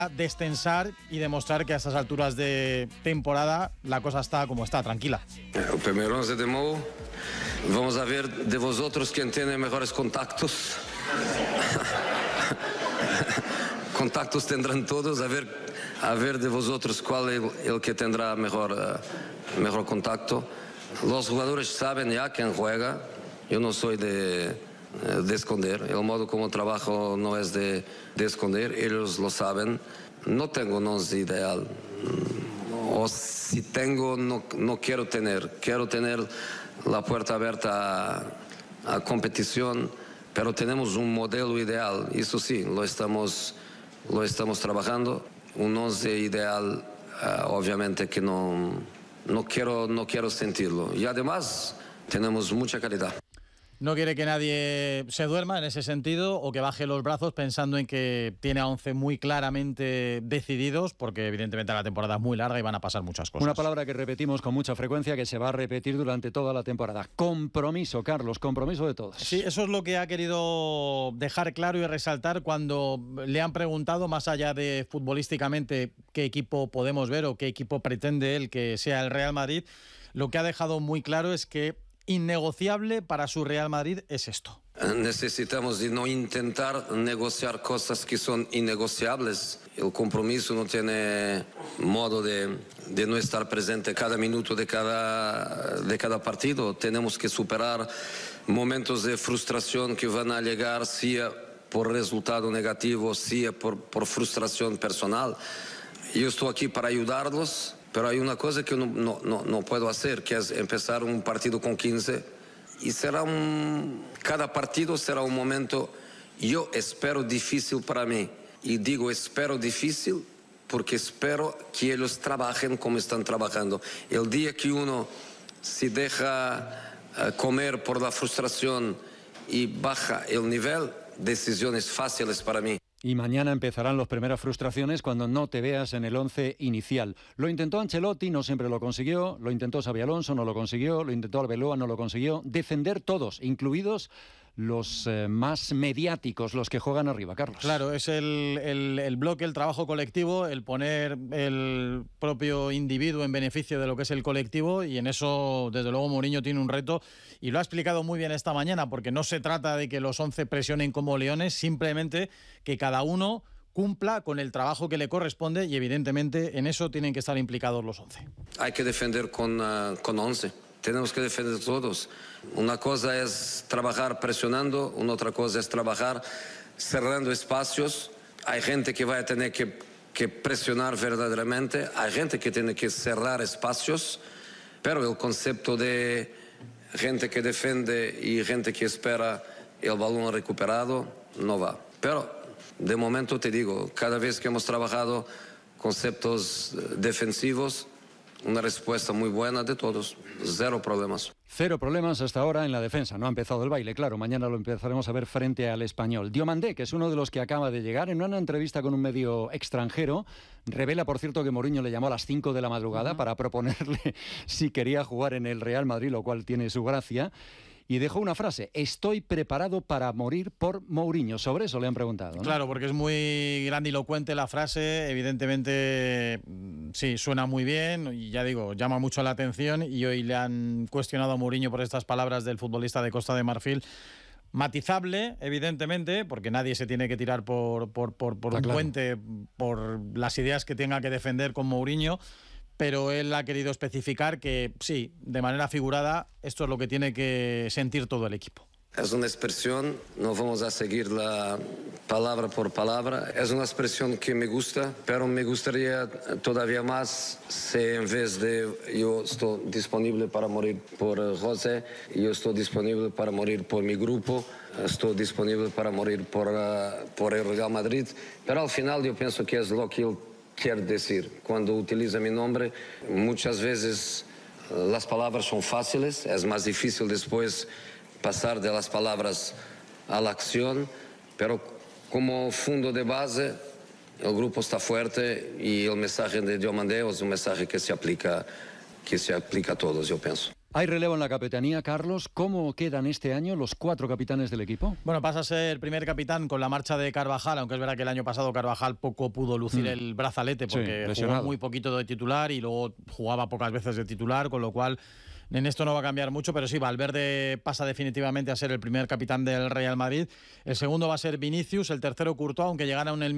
Descensar y demostrar que a estas alturas de temporada la cosa está como está, tranquila. El primer 11 de Mou, vamos a ver de vosotros quién tiene mejores contactos. Contactos tendrán todos, a ver de vosotros cuál es el que tendrá mejor contacto. Los jugadores saben ya quién juega, yo no soy de esconder, el modo como trabajo no es de esconder, ellos lo saben. No tengo un 11 ideal, o si tengo no quiero tener la puerta abierta a competición, pero tenemos un modelo ideal, eso sí, lo estamos trabajando, un 11 ideal, obviamente que no quiero sentirlo, y además tenemos mucha calidad. No quiere que nadie se duerma en ese sentido o que baje los brazos pensando en que tiene a 11 muy claramente decididos, porque evidentemente la temporada es muy larga y van a pasar muchas cosas. Una palabra que repetimos con mucha frecuencia, que se va a repetir durante toda la temporada. Compromiso, Carlos, compromiso de todos. Sí, eso es lo que ha querido dejar claro y resaltar cuando le han preguntado, más allá de futbolísticamente qué equipo podemos ver o qué equipo pretende él que sea el Real Madrid. Lo que ha dejado muy claro es que innegociable para su Real Madrid es esto. Necesitamos de no intentar negociar cosas que son innegociables. El compromiso no tiene modo de no estar presente cada minuto de cada partido. Tenemos que superar momentos de frustración que van a llegar, sea por resultado negativo, sea por frustración personal. Yo estoy aquí para ayudarlos. Pero hay una cosa que no puedo hacer, que es empezar un partido con 15 y cada partido será un momento, yo espero difícil para mí. Y digo espero difícil porque espero que ellos trabajen como están trabajando. El día que uno se deja comer por la frustración y baja el nivel, decisiones fáciles para mí. Y mañana empezarán las primeras frustraciones cuando no te veas en el 11 inicial. Lo intentó Ancelotti, no siempre lo consiguió. Lo intentó Xabi Alonso, no lo consiguió. Lo intentó Arbeloa, no lo consiguió. Defender todos, incluidos los más mediáticos, los que juegan arriba, Carlos. Claro, es el bloque, el trabajo colectivo, el poner el propio individuo en beneficio de lo que es el colectivo, y en eso, desde luego, Mourinho tiene un reto y lo ha explicado muy bien esta mañana, porque no se trata de que los 11 presionen como leones, simplemente que cada uno cumpla con el trabajo que le corresponde, y evidentemente en eso tienen que estar implicados los 11. Hay que defender con 11. Tenemos que defender todos. Una cosa es trabajar presionando, una otra cosa es trabajar cerrando espacios. Hay gente que va a tener que presionar verdaderamente, hay gente que tiene que cerrar espacios, pero el concepto de gente que defiende y gente que espera el balón recuperado no va. Pero de momento te digo, cada vez que hemos trabajado conceptos defensivos, una respuesta muy buena de todos, cero problemas. Cero problemas hasta ahora en la defensa. No ha empezado el baile, claro. Mañana lo empezaremos a ver frente al Español. Diomandé, que es uno de los que acaba de llegar, en una entrevista con un medio extranjero, revela, por cierto, que Mourinho le llamó a las 5 de la madrugada para proponerle si quería jugar en el Real Madrid, lo cual tiene su gracia. Y dejó una frase: estoy preparado para morir por Mourinho. Sobre eso le han preguntado, ¿no? Claro, porque es muy grandilocuente la frase, evidentemente sí, suena muy bien y ya digo, llama mucho la atención, y hoy le han cuestionado a Mourinho por estas palabras del futbolista de Costa de Marfil. Matizable, evidentemente, porque nadie se tiene que tirar por un puente por las ideas que tenga que defender con Mourinho, pero él ha querido especificar que sí, de manera figurada, esto es lo que tiene que sentir todo el equipo. Es una expresión, no vamos a seguirla palabra por palabra, es una expresión que me gusta, pero me gustaría todavía más si en vez de yo estoy disponible para morir por José, yo estoy disponible para morir por mi grupo, estoy disponible para morir por el Real Madrid, pero al final yo pienso que es lo que él quiere decir. Cuando utiliza mi nombre, muchas veces las palabras son fáciles, es más difícil después pasar de las palabras a la acción, pero como fondo de base el grupo está fuerte y el mensaje de Diomandé es un mensaje que se aplica a todos, yo pienso. Hay relevo en la capitanía, Carlos. ¿Cómo quedan este año los 4 capitanes del equipo? Bueno, pasa a ser primer capitán con la marcha de Carvajal, aunque es verdad que el año pasado Carvajal poco pudo lucir el brazalete porque jugó muy poquito de titular y luego jugaba pocas veces de titular, con lo cual en esto no va a cambiar mucho, pero sí, Valverde pasa definitivamente a ser el primer capitán del Real Madrid. El segundo va a ser Vinicius, el tercero Courtois, aunque llegan a un